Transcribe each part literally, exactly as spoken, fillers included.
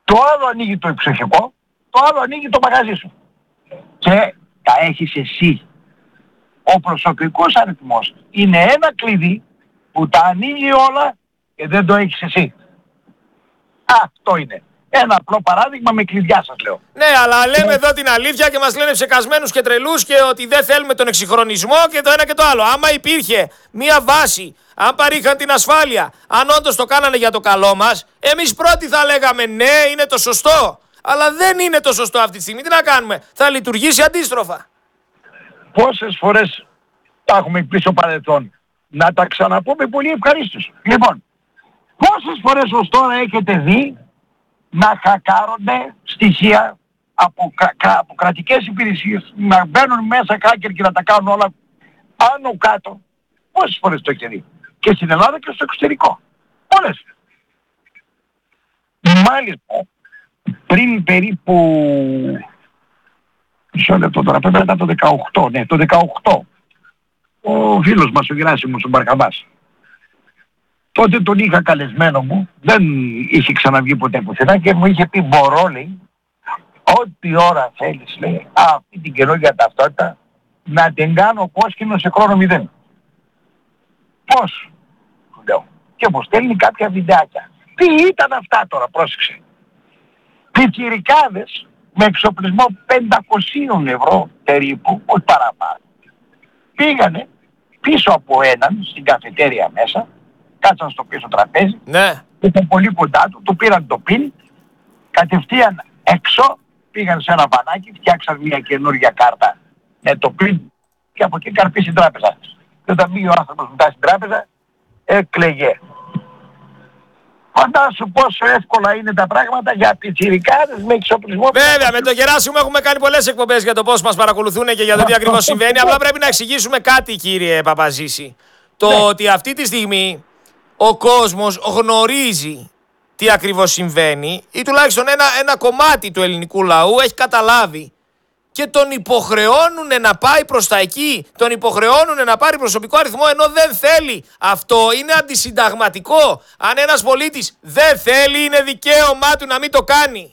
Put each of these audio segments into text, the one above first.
Το άλλο ανοίγει το εξοχικό, το άλλο ανοίγει το μαγαζί σου. Και τα έχεις εσύ. Ο προσωπικός αριθμός είναι ένα κλειδί που τα ανοίγει όλα και δεν το έχεις εσύ. Αυτό είναι. Ένα απλό παράδειγμα με κλειδιά σας λέω. Ναι, αλλά λέμε εδώ την αλήθεια και μας λένε ψεκασμένους και τρελούς και ότι δεν θέλουμε τον εξυγχρονισμό και το ένα και το άλλο. Άμα υπήρχε μία βάση, αν παρήχαν την ασφάλεια, αν όντως το κάνανε για το καλό μας, εμείς πρώτοι θα λέγαμε ναι, είναι το σωστό. Αλλά δεν είναι το σωστό αυτή τη στιγμή. Τι να κάνουμε, θα λειτουργήσει αντίστροφα. Πόσες φορές τα έχουμε πει στο παρελθόν. Να τα ξαναπούμε πολύ ευχαρίστως. Λοιπόν, πόσες φορές ως τώρα έχετε δει να χακάρονται στοιχεία από, κρα, από κρατικές υπηρεσίες, να μπαίνουν μέσα hacker και να τα κάνουν όλα άνω κάτω. Πόσες φορές το έχετε δει. Και στην Ελλάδα και στο εξωτερικό. Πολλές. Μάλιστα, πριν περίπου... Μισό λεπτό τώρα, πρέπει να ήταν το δεκαοκτώ, ναι, το δεκαοκτώ. Ο φίλος μας ο Γεράσιμος ο Μπαρκαβάς. Τότε τον είχα καλεσμένο μου, δεν είχε ξαναβγεί ποτέ πουθενά και μου είχε πει μπορώ, λέει, ό,τι ώρα θέλεις, λέει, αυτή την καινούργια ταυτότητα να την κάνω κόσκινο σε χρόνο μηδέν. Πώς, του λέω. Και μου στέλνει κάποια βιντεάκια. Τι ήταν αυτά τώρα, πρόσεξε. Πιτσιρικάδες με εξοπλισμό πεντακόσια ευρώ περίπου, όχι παραπάνω. Πήγανε πίσω από έναν στην καφετέρια μέσα, κάτσαν στο πίσω τραπέζι, ναι. Ήταν πολύ κοντά του, του πήραν το πιν, κατευθείαν έξω, πήγαν σε ένα μπανάκι, φτιάξαν μια καινούργια κάρτα με το πιν και από εκεί καρπεί στην τράπεζα. Και όταν πήγε ο άνθρωπος μετά στην τράπεζα, έκλαιγε. Φαντάσου πόσο εύκολα είναι τα πράγματα για πιτσιρικάδες με εξοπλισμό. Βέβαια, με το Γεράσιμο έχουμε κάνει πολλές εκπομπές για το πώς μας παρακολουθούν και για το τι ακριβώς συμβαίνει. Απλά πρέπει να εξηγήσουμε κάτι, κύριε Παπαζήση. Το ναι. ότι αυτή τη στιγμή ο κόσμος γνωρίζει τι ακριβώς συμβαίνει ή τουλάχιστον ένα, ένα κομμάτι του ελληνικού λαού έχει καταλάβει και τον υποχρεώνουν να πάει προς τα εκεί, τον υποχρεώνουν να πάρει προσωπικό αριθμό ενώ δεν θέλει. Αυτό είναι αντισυνταγματικό. Αν ένας πολίτης δεν θέλει, είναι δικαίωμά του να μην το κάνει.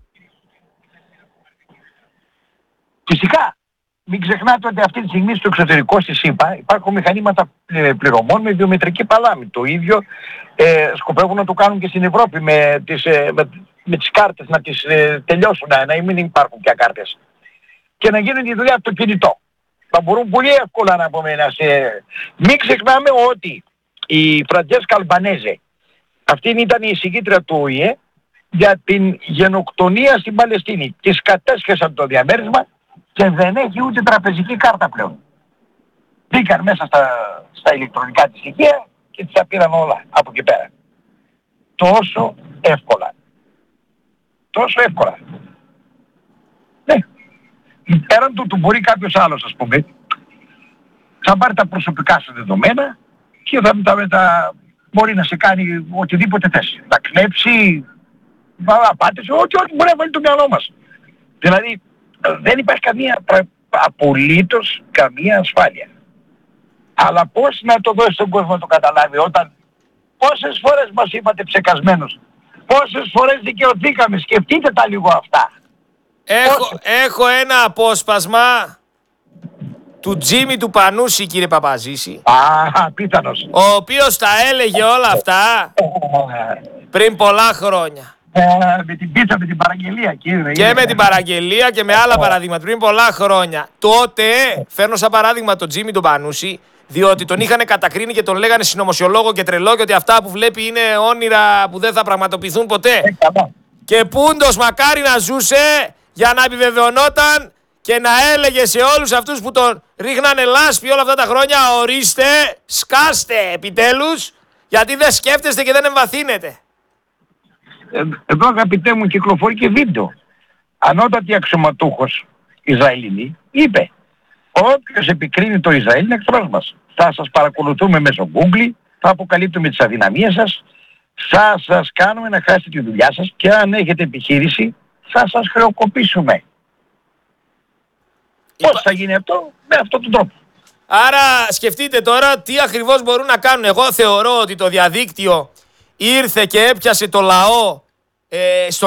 Φυσικά. Μην ξεχνάτε ότι αυτή τη στιγμή στο εξωτερικό στη ΣΥΠΑ υπάρχουν μηχανήματα πληρωμών με βιομετρική παλάμη. Το ίδιο ε, σκοπεύουν να το κάνουν και στην Ευρώπη με τις, ε, με, με τις κάρτες, να τις ε, τελειώσουν, να, να μην υπάρχουν πια κάρτες. Και να γίνουν τη δουλειά από το κινητό. Θα μπορούν πολύ εύκολα να πούμε να σε... Μην ξεχνάμε ότι η Φραντζέσκα Αλμπανέζε, αυτή ήταν η εισηγήτρια του Ο Η Ε για την γενοκτονία στην Παλαιστίνη. Της κατέσχεσαν το διαμέρισμα και δεν έχει ούτε τραπεζική κάρτα πλέον. Μπήκαν μέσα στα, στα ηλεκτρονικά της στοιχεία και τις τα πήραν όλα από εκεί πέρα. Τόσο εύκολα. Τόσο εύκολα. Ναι. Πέραν του, του μπορεί κάποιος άλλος, ας πούμε, θα πάρει τα προσωπικά σου δεδομένα και θα τα, τα, μπορεί να σε κάνει οτιδήποτε θες. Να κλέψει, απάτησε, ό,τι, ό,τι μπορεί να βάλει το μυαλό μας. Δηλαδή, δεν υπάρχει καμία, απολύτως καμία ασφάλεια. Αλλά πώς να το δώσει στον κόσμο να το καταλάβει όταν πόσες φορές μας είπατε ψεκασμένους, πόσες φορές δικαιωθήκαμε, σκεφτείτε τα λίγο αυτά. Έχω, έχω ένα απόσπασμα του Τζίμι του Πανούση, κύριε Παπαζήση. Α, πίθανος. Ο οποίος τα έλεγε όλα αυτά πριν πολλά χρόνια. Ε, με την πίτσα, με την παραγγελία, κύριε. Και με την παραγγελία και με άλλα παραδείγματα πριν πολλά χρόνια. Τότε, φέρνω σαν παράδειγμα τον Τζίμι τον Πανούση, διότι τον είχαν κατακρίνει και τον λέγανε συνωμοσιολόγο και τρελό και ότι αυτά που βλέπει είναι όνειρα που δεν θα πραγματοποιηθούν ποτέ. Ε, και πούντος μακάρι να ζούσε για να επιβεβαιωνόταν και να έλεγε σε όλους αυτούς που τον ρίχνανε λάσπη όλα αυτά τα χρόνια, ορίστε, σκάστε επιτέλους, γιατί δεν σκέφτεστε και δεν εμβαθύνετε. Ε, εδώ, αγαπητέ μου, κυκλοφορεί και βίντεο. Ανώτατη αξιωματούχος Ισραηλινή είπε, όποιος επικρίνει το Ισραήλ είναι εχθρός μας. Θα σας παρακολουθούμε μέσω Google, θα αποκαλύπτουμε τις αδυναμίες σας, θα σας κάνουμε να χάσετε τη δουλειά σας και αν έχετε επιχείρηση θα σας χρεοκοπήσουμε. Υπά... Πώς θα γίνει αυτό? Με αυτόν τον τρόπο. Άρα σκεφτείτε τώρα τι ακριβώς μπορούν να κάνουν. Εγώ θεωρώ ότι το διαδίκτυο ήρθε και έπιασε το λαό ε, στο